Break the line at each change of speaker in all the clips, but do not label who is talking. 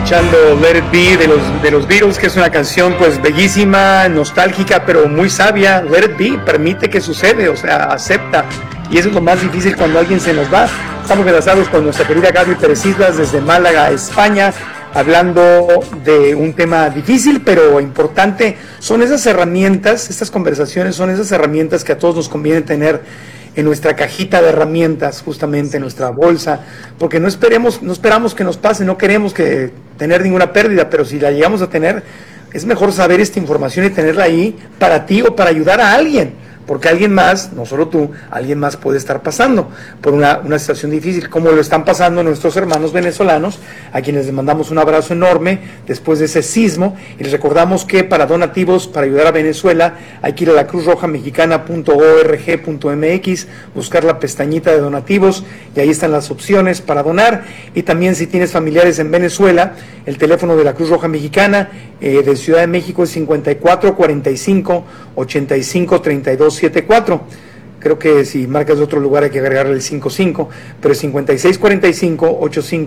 escuchando Let It Be de los Beatles, que es una canción pues bellísima, nostálgica, pero muy sabia. Let It Be, permite que sucede, o sea, acepta. Y eso es lo más difícil cuando alguien se nos va. Estamos enlazados con nuestra querida Gaby Pérez Islas desde Málaga, España, hablando de un tema difícil pero importante. Son esas herramientas, estas conversaciones son esas herramientas que a todos nos conviene tener en nuestra cajita de herramientas, justamente en nuestra bolsa, porque no esperamos que nos pase, no queremos que tener ninguna pérdida, pero si la llegamos a tener, es mejor saber esta información y tenerla ahí para ti o para ayudar a alguien, porque alguien más, no solo tú, alguien más puede estar pasando por una situación difícil, como lo están pasando nuestros hermanos venezolanos, a quienes les mandamos un abrazo enorme después de ese sismo, y les recordamos que para donativos, para ayudar a Venezuela, hay que ir a la cruzrojamexicana.org.mx, buscar la pestañita de donativos, y ahí están las opciones para donar, y también si tienes familiares en Venezuela, el teléfono de la Cruz Roja Mexicana de Ciudad de México es 5445 853274. Creo que si marcas de otro lugar hay que agregarle el 55, pero es 5645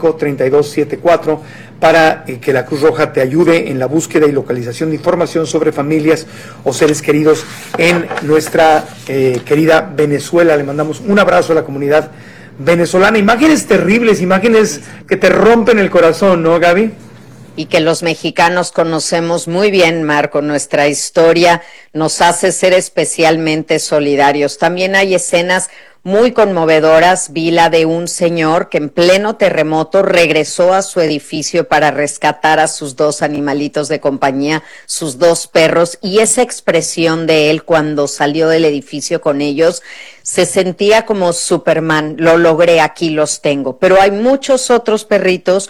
853274 para que la Cruz Roja te ayude en la búsqueda y localización de información sobre familias o seres queridos en nuestra querida Venezuela. Le mandamos un abrazo a la comunidad venezolana. Imágenes terribles, imágenes que te rompen el corazón, ¿no, Gaby?
Y que los mexicanos conocemos muy bien, Marco. Nuestra historia nos hace ser especialmente solidarios. También hay escenas muy conmovedoras. Vi la de un señor que en pleno terremoto regresó a su edificio para rescatar a sus dos animalitos de compañía, sus dos perros, y esa expresión de él cuando salió del edificio con ellos, se sentía como Superman. Lo logré, aquí los tengo. Pero hay muchos otros perritos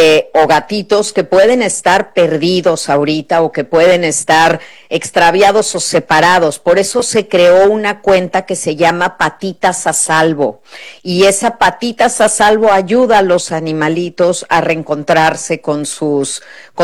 o gatitos que pueden estar perdidos ahorita o que pueden estar extraviados o separados. Por eso se creó una cuenta que se llama Patitas a Salvo, y esa Patitas a Salvo ayuda a los animalitos a reencontrarse con sus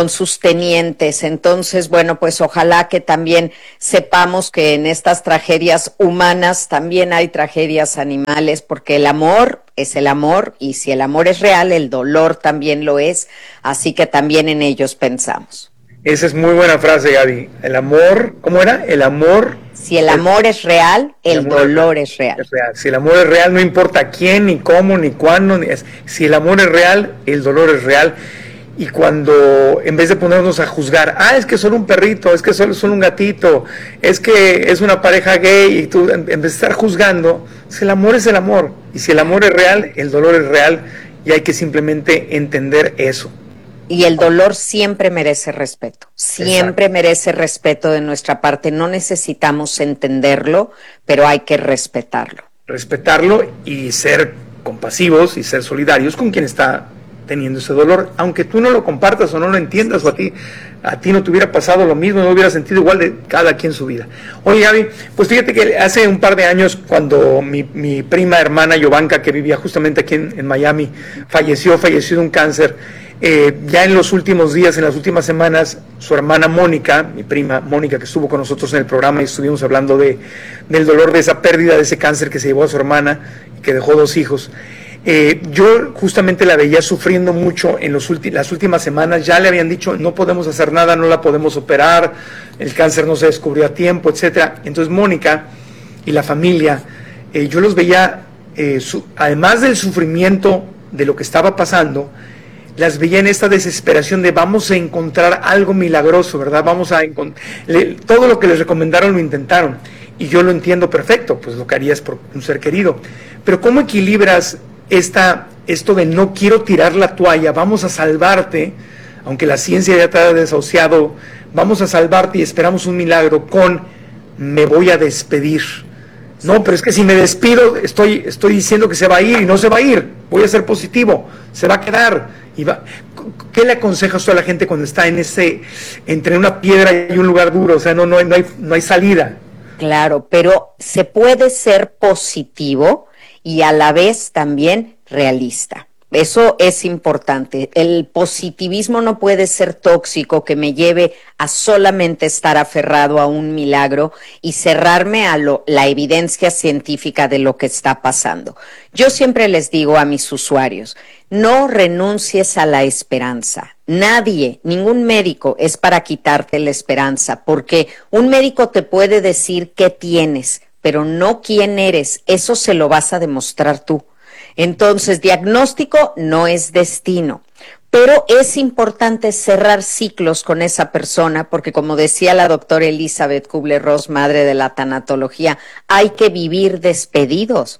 tenientes. Entonces, bueno, pues ojalá que también sepamos que en estas tragedias humanas también hay tragedias animales, porque el amor es el amor, y si el amor es real, el dolor también lo es, así que también en ellos pensamos.
Esa es muy buena frase, Gaby. El amor, ¿cómo era? El amor...
Si el amor es real, el dolor es real.
Si el amor es real, no importa quién, ni cómo, ni cuándo. Si el amor es real, el dolor es real. Y cuando, en vez de ponernos a juzgar, es que son un perrito, es que son un gatito, es que es una pareja gay, y tú, en vez de estar juzgando, si el amor es el amor. Y si el amor es real, el dolor es real. Y hay que simplemente entender eso.
Y el dolor siempre merece respeto, siempre merece respeto de nuestra parte. No necesitamos entenderlo, pero hay que respetarlo.
Respetarlo y ser compasivos y ser solidarios con quien está teniendo ese dolor, aunque tú no lo compartas o no lo entiendas, o a ti no te hubiera pasado lo mismo, no hubiera sentido igual de cada quien su vida. Oye, Gaby, pues fíjate que hace un par de años, cuando mi prima hermana Yovanka, que vivía justamente aquí en Miami, falleció de un cáncer, ya en los últimos días, en las últimas semanas, su hermana Mónica, mi prima Mónica, que estuvo con nosotros en el programa y estuvimos hablando del dolor de esa pérdida, de ese cáncer que se llevó a su hermana y que dejó 2 hijos. Yo justamente la veía sufriendo mucho en las últimas semanas. Ya le habían dicho, no podemos hacer nada, no la podemos operar, el cáncer no se descubrió a tiempo, etcétera. Entonces Mónica y la familia, yo los veía, además del sufrimiento de lo que estaba pasando, las veía en esta desesperación de vamos a encontrar algo milagroso, ¿verdad? Todo lo que les recomendaron lo intentaron, y yo lo entiendo perfecto, pues lo que harías por un ser querido. Pero ¿cómo equilibras esto de no quiero tirar la toalla, vamos a salvarte, aunque la ciencia ya te ha desahuciado, vamos a salvarte y esperamos un milagro, con me voy a despedir? No, pero es que si me despido, estoy diciendo que se va a ir, y no se va a ir, voy a ser positivo, se va a quedar. ¿Qué le aconsejas tú a la gente cuando está entre una piedra y un lugar duro? O sea, no hay salida.
Claro, pero se puede ser positivo y a la vez también realista. Eso es importante. El positivismo no puede ser tóxico, que me lleve a solamente estar aferrado a un milagro y cerrarme a la evidencia científica de lo que está pasando. Yo siempre les digo a mis usuarios, no renuncies a la esperanza. Nadie, ningún médico es para quitarte la esperanza, porque un médico te puede decir qué tienes, pero no quién eres. Eso se lo vas a demostrar tú. Entonces, diagnóstico no es destino. Pero es importante cerrar ciclos con esa persona porque, como decía la doctora Elizabeth Kubler-Ross, madre de la tanatología, hay que vivir despedidos.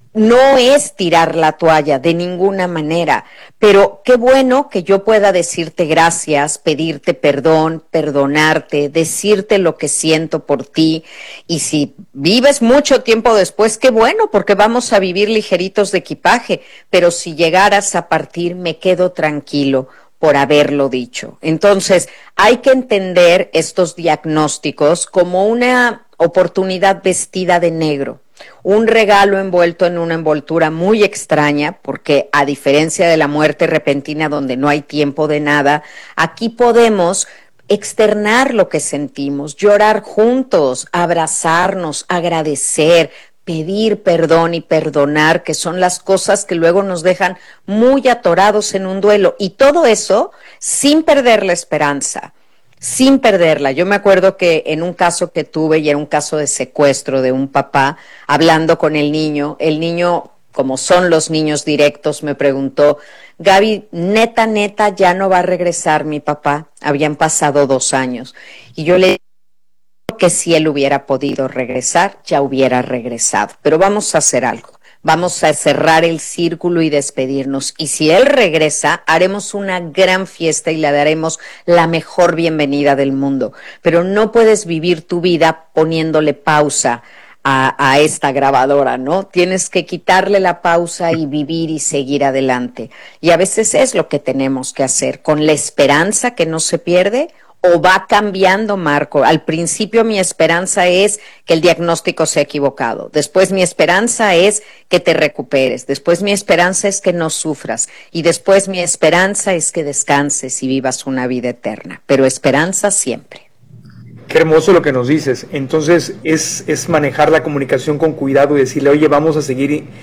No es tirar la toalla de ninguna manera, pero qué bueno que yo pueda decirte gracias, pedirte perdón, perdonarte, decirte lo que siento por ti. Y si vives mucho tiempo después, qué bueno, porque vamos a vivir ligeritos de equipaje, pero si llegaras a partir, me quedo tranquilo por haberlo dicho. Entonces, hay que entender estos diagnósticos como una oportunidad vestida de negro. Un regalo envuelto en una envoltura muy extraña, porque a diferencia de la muerte repentina donde no hay tiempo de nada, aquí podemos externar lo que sentimos, llorar juntos, abrazarnos, agradecer, pedir perdón y perdonar, que son las cosas que luego nos dejan muy atorados en un duelo. Y todo eso sin perder la esperanza. Sin perderla. Yo me acuerdo que en un caso que tuve, y era un caso de secuestro de un papá, hablando con el niño, como son los niños directos, me preguntó, Gaby, neta, ya no va a regresar mi papá. Habían pasado 2 años. Y yo le dije que si él hubiera podido regresar, ya hubiera regresado. Pero vamos a hacer algo. Vamos a cerrar el círculo y despedirnos. Y si él regresa, haremos una gran fiesta y le daremos la mejor bienvenida del mundo. Pero no puedes vivir tu vida poniéndole pausa a esta grabadora, ¿no? Tienes que quitarle la pausa y vivir y seguir adelante. Y a veces es lo que tenemos que hacer, con la esperanza que no se pierde. ¿O va cambiando, Marco? Al principio mi esperanza es que el diagnóstico sea equivocado. Después mi esperanza es que te recuperes. Después mi esperanza es que no sufras. Y después mi esperanza es que descanses y vivas una vida eterna. Pero esperanza siempre.
Qué hermoso lo que nos dices. Entonces es manejar la comunicación con cuidado y decirle, oye, vamos a seguir